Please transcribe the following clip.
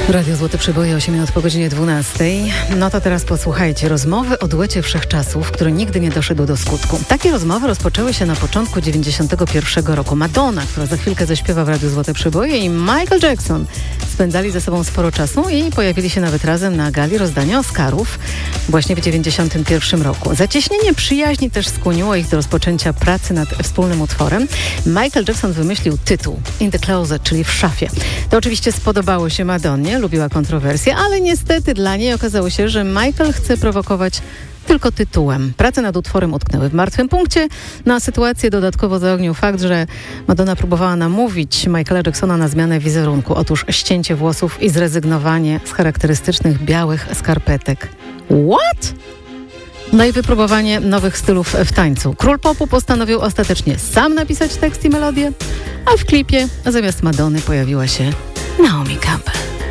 Radio Złote Przeboje, 8 minut po godzinie 12. No to teraz posłuchajcie. Rozmowy o duecie wszechczasów, który nigdy nie doszedł do skutku. Takie rozmowy rozpoczęły się na początku 91 roku. Madonna, która za chwilkę zaśpiewa w Radiu Złote Przeboje, i Michael Jackson spędzali ze sobą sporo czasu i pojawili się nawet razem na gali rozdania Oscarów właśnie w 91 roku. Zacieśnienie przyjaźni też skłoniło ich do rozpoczęcia pracy nad wspólnym utworem. Michael Jackson wymyślił tytuł In the Closet, czyli w szafie. To oczywiście spodobało się Madonnie, lubiła kontrowersje, ale niestety dla niej okazało się, że Michael chce prowokować tylko tytułem. Prace nad utworem utknęły w martwym punkcie. Na sytuację dodatkowo zaognił fakt, że Madonna próbowała namówić Michaela Jacksona na zmianę wizerunku. Otóż ścięcie włosów i zrezygnowanie z charakterystycznych białych skarpetek. What? No i wypróbowanie nowych stylów w tańcu. Król popu postanowił ostatecznie sam napisać tekst i melodię, a w klipie zamiast Madonny pojawiła się Naomi Campbell.